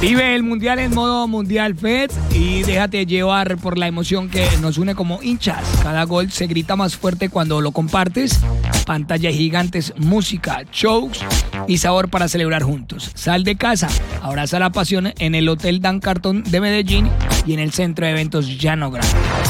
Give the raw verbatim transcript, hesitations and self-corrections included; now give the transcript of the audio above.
Vive el Mundial en modo Mundial Fed y déjate llevar por la emoción que nos une como hinchas. Cada gol se grita más fuerte cuando lo compartes. Pantallas gigantes, música, shows y sabor para celebrar juntos. Sal de casa, abraza la pasión en el Hotel Dan Carton de Medellín y en el Centro de Eventos Llano Grande.